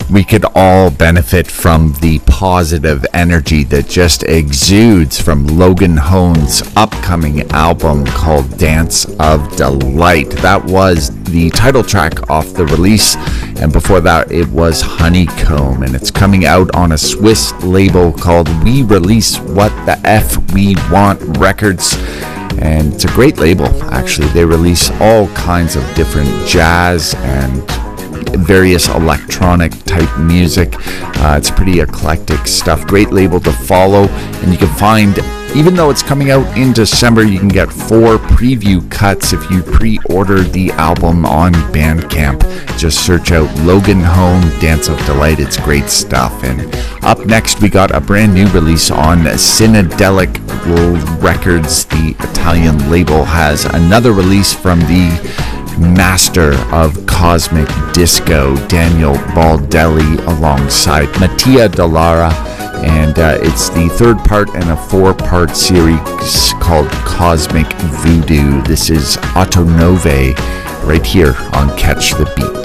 We could all benefit from the positive energy that just exudes from Logan Hone's upcoming album called Dance of Delight. That was the title track off the release, and before that it was Honeycomb, and it's coming out on a Swiss label called We Release What the F We Want Records. And it's a great label, actually. They release all kinds of different jazz and various electronic type music. It's pretty eclectic stuff. Great label to follow, and you can find, even though it's coming out in December, you can get 4 preview cuts if you pre-order the album on Bandcamp. Just search out Logan Hone, Dance of Delight. It's great stuff. And up next, we got a brand new release on Synedelic Records. The Italian label has another release from the master of cosmic disco, Daniel Baldelli, alongside Mattia Dallara, and it's the third part in a 4-part series called Cosmic Voodoo. This is Autonove right here on Catch the Beat.